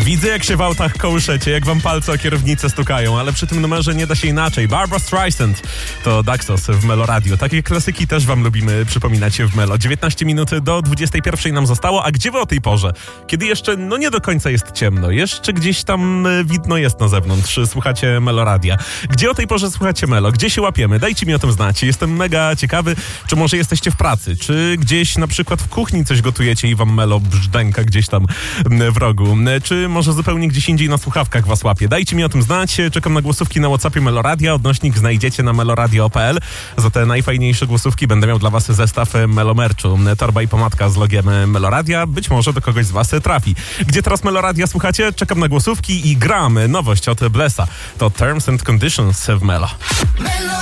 Widzę, jak się w autach kołyszecie, jak wam palce o kierownicę stukają, ale przy tym numerze nie da się inaczej. Barbra Streisand to Daxos w Melo Radio. Takie klasyki też wam lubimy przypominać w Melo. 19 minut do 21 nam zostało, a gdzie wy o tej porze? Kiedy jeszcze, nie do końca jest ciemno, jeszcze gdzieś tam widno jest na zewnątrz, słuchacie Melo Radia. Gdzie o tej porze słuchacie Melo? Gdzie się łapiemy? Dajcie mi o tym znać. Jestem mega ciekawy, czy może jesteście w pracy, czy gdzieś na przykład w kuchni coś gotujecie i wam Melo brzdęka gdzieś tam w rogu, czy może zupełnie gdzieś indziej na słuchawkach was łapie. Dajcie mi o tym znać. Czekam na głosówki na WhatsAppie Melo Radia. Odnośnik znajdziecie na meloradio.pl. Za te najfajniejsze głosówki będę miał dla was zestaw Melo Merchu. Torba i pomadka z logiem Melo Radia. Być może do kogoś z was trafi. Gdzie teraz Melo Radia słuchacie? Czekam na głosówki i gramy. Nowość od Blessa. To Terms and Conditions w Melo.